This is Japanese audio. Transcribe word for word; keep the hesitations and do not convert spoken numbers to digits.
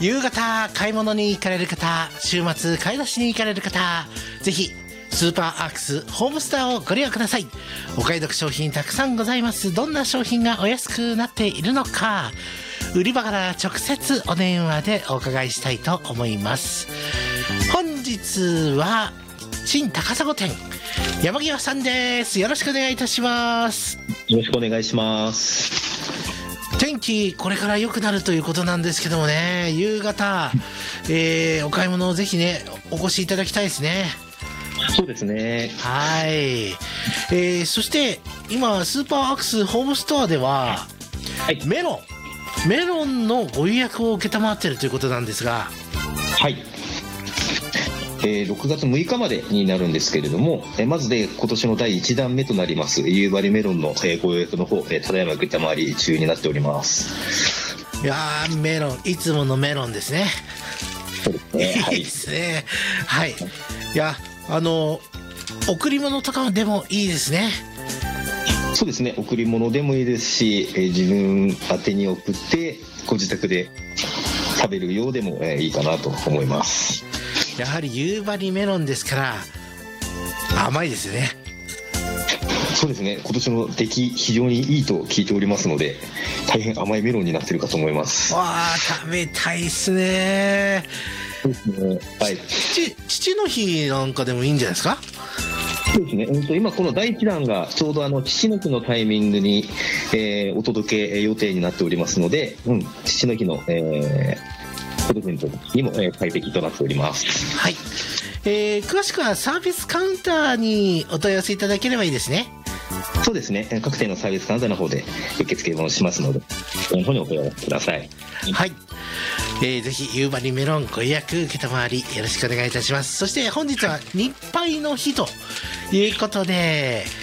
夕方買い物に行かれる方、週末買い出しに行かれる方、ぜひスーパーアークスホームストアをご利用ください。お買い得商品たくさんございます。どんな商品がお安くなっているのか、売り場から直接お電話でお伺いしたいと思います。本日は新高砂店山際さんです。よろしくお願いいたします。 よろしくお願いします。 天気これから良くなるということなんですけどもね、夕方、えー、お買い物をぜひねお越しいただきたいですね。 そうですね。 はい、えー、そして今スーパーアクスホームストアでは、はい、メロンメロンのご予約を承っているということなんですが、 はい、えー、ろくがつむいかまでになるんですけれども、えー、まずで今年のだいいちだんめとなります夕張メロンの、えー、ご予約の方、えー、ただいま承り中になっております。 いやー、メロン、いつものメロンですね。 そうですね、はい、 いいですね。はい、いや、あの贈り物とかでもいいですね。 そうですね、贈り物でもいいですし、えー、自分宛てに送ってご自宅で食べるようでも、えー、いいかなと思います。 やはり夕張メロンですから甘いですよね。 そうですね、今年の出来非常にいいと聞いておりますので、大変甘いメロンになっているかと思います。 わあ、食べたいですね。 そうですね、はい、 父、父の日なんかでもいいんじゃないですか。 そうですね、えっと、今このだいいちだんがちょうどあの父の日のタイミングに、えー、お届け予定になっておりますので、うん、父の日の、えー、プレゼントにも、えー、最適となっております。 はい、えー、詳しくはサービスカウンターにお問い合わせいただければいいですね。 そうですね、各店のサービスカウンターの方で受付をしますので、その方にお問い合わせください。 はい、えー、ぜひ夕張メロンご予約承りよろしくお願いいたします。そして本日は日配の日ということで、